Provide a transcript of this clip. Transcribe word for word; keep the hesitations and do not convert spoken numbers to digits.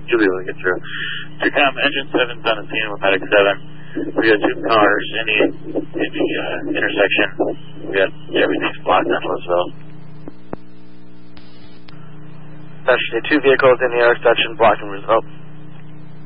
you'll be able to get through. Intercom, engine seven's on the scene with medic seven. We got two cars in the, in the uh, intersection. We got everything's blocked on Louisville. Specialty, two vehicles in the intersection blocking Roosevelt.